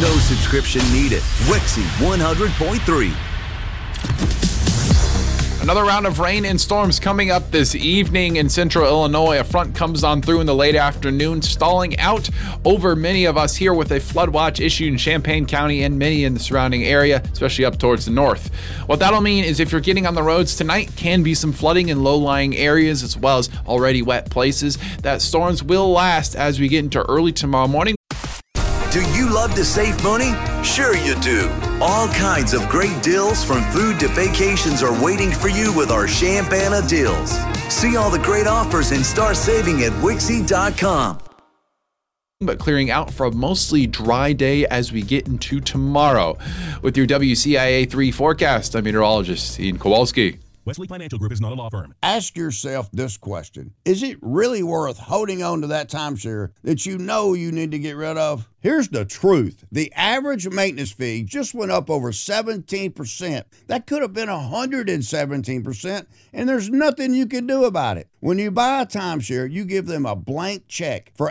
No subscription needed. Wixie 100.3. Another round of rain and storms coming up this evening in central Illinois. A front comes on through in the late afternoon, stalling out over many of us here with a flood watch issued in Champaign County and many in the surrounding area, especially up towards the north. What that'll mean is if you're getting on the roads tonight, can be some flooding in low-lying areas as well as already wet places. That storms will last as we get into early tomorrow morning. Do you love to save money? Sure you do. All kinds of great deals from food to vacations are waiting for you with our Champana deals. See all the great offers and start saving at Wixie.com. But clearing out for a mostly dry day as we get into tomorrow. With your WCIA 3 forecast, I'm meteorologist Ian Kowalski. Wesley Financial Group is not a law firm. Ask yourself this question. Is it really worth holding on to that timeshare that you know you need to get rid of? Here's the truth. The average maintenance fee just went up over 17%. That could have been 117%, and there's nothing you can do about it. When you buy a timeshare, you give them a blank check for